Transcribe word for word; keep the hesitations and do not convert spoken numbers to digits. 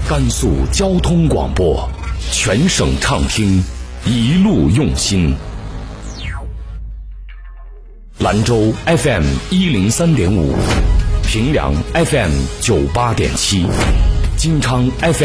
甘肃交通广播，全省畅听，一路用心。兰州 F M 一零三点五，平凉 F M 九八点七，金昌 F M